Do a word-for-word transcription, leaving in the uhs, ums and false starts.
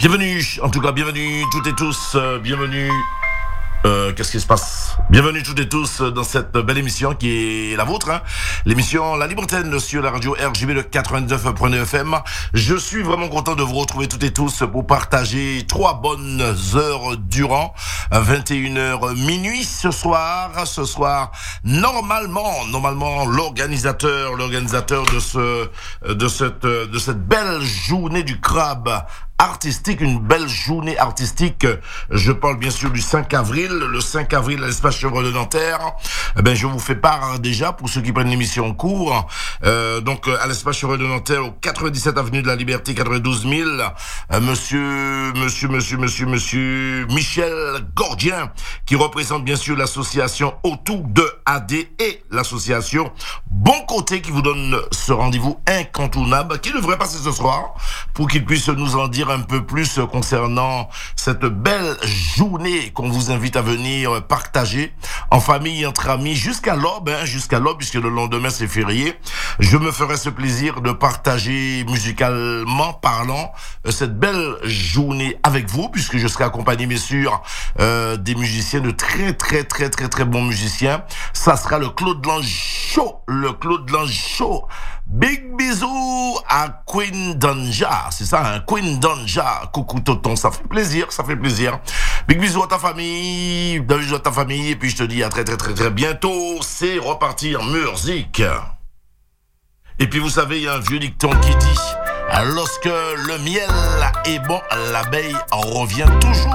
Bienvenue, en tout cas, bienvenue toutes et tous, euh, bienvenue. Euh, qu'est-ce qui se passe? Bienvenue toutes et tous dans cette belle émission qui est la vôtre, hein. L'émission La Libre Antenne sur la radio R J B de quatre-vingt-neuf point neuf F M. Je suis vraiment content de vous retrouver toutes et tous pour partager trois bonnes heures durant vingt et une heures minuit ce soir. Ce soir, normalement, normalement, l'organisateur, l'organisateur de ce, de cette, de cette belle journée du crabe artistique, une belle journée artistique. Je parle bien sûr du cinq avril, le cinq avril à l'espace Chevreux de Nanterre. Eh ben, je vous fais part déjà pour ceux qui prennent l'émission en cours. Euh, donc à l'espace Chevreux de Nanterre, au quatre-vingt-dix-sept avenue de la Liberté, quatre-vingt-douze mille. Euh, monsieur, monsieur, monsieur, monsieur, monsieur Michel Gordien, qui représente bien sûr l'association Autour de A D et l'association Bon Côté, qui vous donne ce rendez-vous incontournable, qui devrait passer ce soir pour qu'il puisse nous en dire un peu plus concernant cette belle journée qu'on vous invite à venir partager en famille, entre amis, jusqu'à l'aube, hein, jusqu'à l'aube, puisque le lendemain c'est férié. Je me ferai ce plaisir de partager musicalement parlant cette belle journée avec vous, puisque je serai accompagné bien sûr euh, des musiciens, de très très très très très bons musiciens. Ça sera le Claude Lange Show, le Claude Lange Show. Big bisous à Queen Danja, c'est ça, hein? Queen Danja, coucou tonton, ça fait plaisir, ça fait plaisir. Big bisous à ta famille, bisous à ta famille, et puis je te dis à très très très très bientôt, c'est repartir musique. Et puis vous savez, il y a un vieux dicton qui dit, lorsque le miel est bon, l'abeille en revient toujours.